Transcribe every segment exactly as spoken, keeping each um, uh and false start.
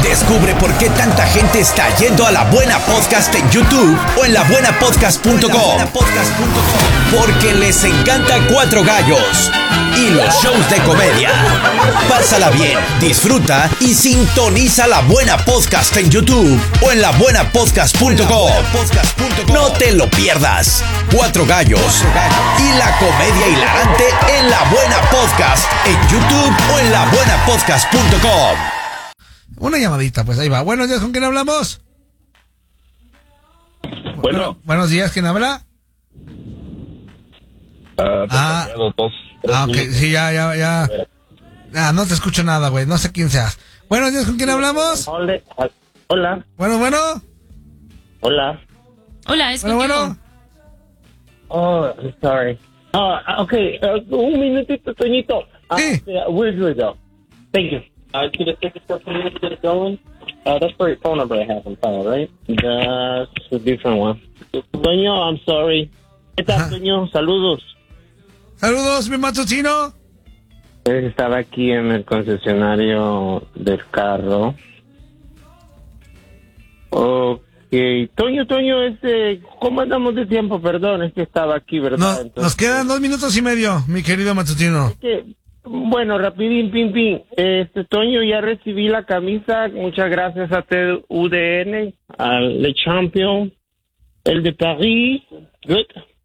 Descubre por qué tanta gente está yendo a La Buena Podcast en YouTube o en la buena podcast punto com. Porque les encanta Cuatro Gallos y los shows de comedia. Pásala bien, disfruta y sintoniza La Buena Podcast en YouTube o en la buena podcast punto com. No te lo pierdas. Cuatro Gallos y la comedia hilarante en La Buena Podcast en YouTube o en la buena podcast punto com. Una llamadita, pues ahí va. Buenos días, ¿con quién hablamos? Bueno. Bueno, buenos días, ¿quién habla? Uh, ah, dos, ah, ok, sí, ya, ya, ya. Ah, no te escucho nada, güey, no sé quién seas. Buenos días, ¿con quién hablamos? Hola. Hola. Bueno, bueno. Hola. Hola, es Bueno, contigo. bueno. Oh, sorry. Oh, okay, uh, un minutito, Toñito. Uh, Sí. yeah, we're good, though. Thank you. Uh, can you take a step for me to get it going? Uh, that's the phone number I have on file, right? That's a different one. Toño, I'm sorry. ¿Qué tal, Ajá. Toño? Saludos. Saludos, mi matutino. Estaba aquí en el concesionario del carro. Ok. Toño, Toño, este, ¿cómo andamos de tiempo? Perdón, es que estaba aquí, ¿verdad? No, Entonces, nos quedan dos minutos y medio, mi querido matutino. es que, bueno, rapidín, pim, pim. Este, Toño, ya recibí la camisa. Muchas gracias a T U D N, al Le Champion, el de París. Good.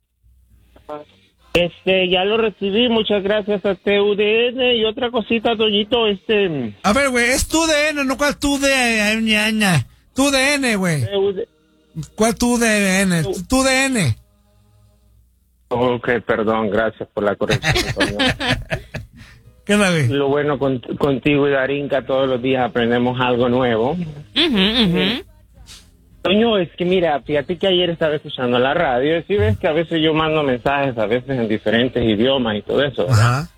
Este, ya lo recibí. Muchas gracias a T U D N. Y otra cosita, Toñito, este... A ver, güey, es tu D N, no cuál tu D N. Tu D N, güey. T U D N. ¿Cuál tu D N? Tu D N. Ok, perdón, gracias por la corrección, Toño. ¿Qué onda, güey? Lo bueno con, contigo y Darinka, todos los días aprendemos algo nuevo. Ujú, ujú. Toño, es que mira, fíjate que ayer estaba escuchando la radio y si ves que a veces yo mando mensajes, a veces en diferentes idiomas y todo eso, ¿verdad? Ajá.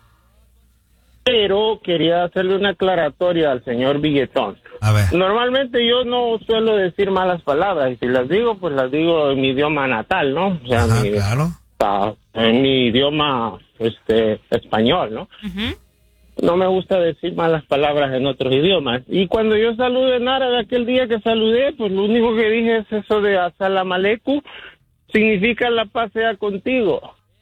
Pero quería hacerle una aclaratoria al señor Billetón. A ver. Normalmente yo no suelo decir malas palabras y si las digo, pues las digo en mi idioma natal, ¿no? O sea, Ajá, mi, claro. ah, en mi idioma este español, ¿no? Ujú. No me gusta decir malas palabras en otros idiomas. Y cuando yo saludé en árabe aquel día que saludé, pues lo único que dije es eso de Assalam Aleikum, significa la paz sea contigo.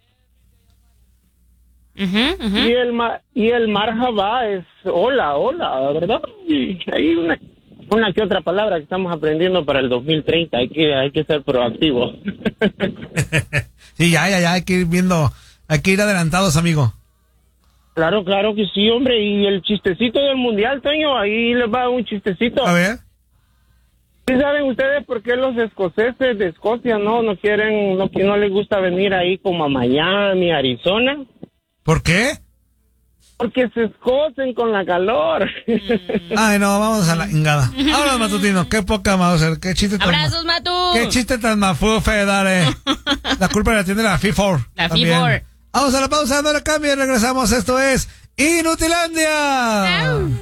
Ujú, ujú. Y el ma y el marhaba es hola, hola, ¿verdad? Y hay una una que otra palabra que estamos aprendiendo para el dos mil treinta, hay que hay que ser proactivos. Sí, ya, ya, ya, hay que ir viendo, hay que ir adelantados, amigo. Claro, claro que sí, hombre, y el chistecito del mundial, Toño, ahí les va un chistecito. A ver. ¿Sí saben ustedes por qué los escoceses de Escocia no no quieren, no que no les gusta venir ahí como a Miami, Arizona? ¿Por qué? Porque se escocen con la calor. Ay, no, vamos a la ingada. Ahora, matutino, qué poca Mauser, qué chiste tan... Abrazos, Matu. Qué chiste tan mafufe, dale. La culpa la tiene la F I F O R. La también. F I F O R. Vamos a la pausa, no le cambie, regresamos. Esto es Inutilandia. Au.